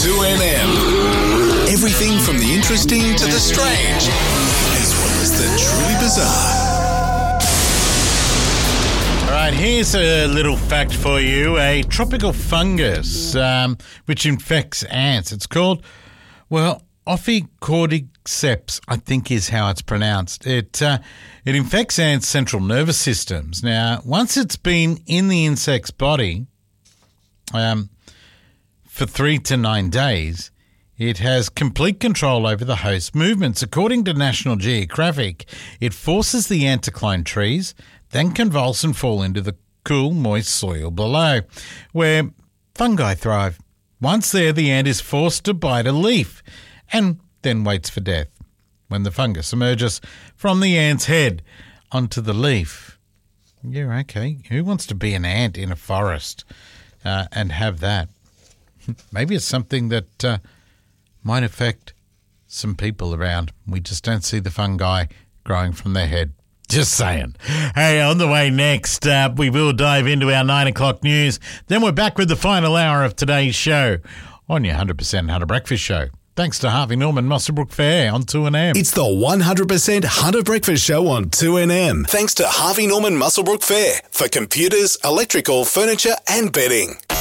2NM. Everything from the interesting to the strange, as well as the truly bizarre. All right, here's a little fact for you. A tropical fungus which infects ants. It's called, Ophicordyceps, I think is how it's pronounced. It infects ants' central nervous systems. Now, once it's been in the insect's body for 3 to 9 days, it has complete control over the host's movements. According to National Geographic, it forces the ant to climb trees, then convulse and fall into the cool, moist soil below, where fungi thrive. Once there, the ant is forced to bite a leaf and then waits for death when the fungus emerges from the ant's head onto the leaf. Yeah, okay. Who wants to be an ant in a forest and have that? Maybe it's something that might affect some people around. We just don't see the fungi growing from their head. Just saying. Hey, on the way next, we will dive into our 9 o'clock news. Then we're back with the final hour of today's show on your 100% Hunter Breakfast Show. Thanks to Harvey Norman Muswellbrook Fair on 2NM. It's the 100% Hunter Breakfast Show on 2NM. Thanks to Harvey Norman Muswellbrook Fair for computers, electrical, furniture and bedding.